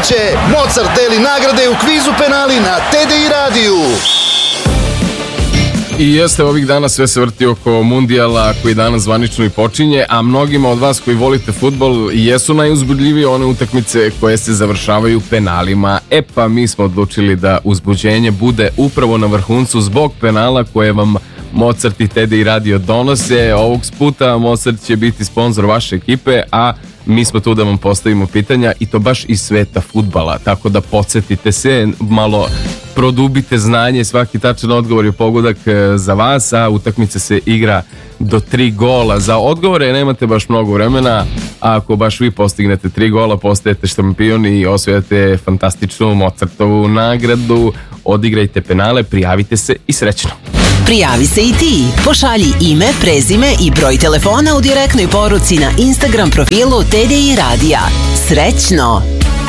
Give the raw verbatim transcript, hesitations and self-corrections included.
utakmice. Mozart deli nagrade u kvizu penali na T D I radiju. I jeste, ovih dana sve se vrti oko mundijala koji danas zvanično i počinje, a mnogima od vas koji volite fudbal jesu najuzbudljivije one utakmice koje se završavaju penalima. E pa mi smo odlučili da uzbuđenje bude upravo na vrhuncu zbog penala koje vam Mozart i T D I radio donose. Ovog puta Mozart će biti sponzor vaše ekipe, a mi smo tu da vam postavimo pitanja i to baš iz sveta fudbala, tako da podsjetite se, malo produbite znanje, svaki tačan odgovor je pogodak za vas, a utakmica se igra do tri gola. Za odgovore nemate baš mnogo vremena, a ako baš vi postignete tri gola, postajete šampion i osvojate fantastičnu Mozartovu nagradu. Odigrajte penale, prijavite se i srećno. Prijavi se i ti. Pošalji ime, prezime i broj telefona u direktnoj poruci na Instagram profilu T D I radija. Srećno!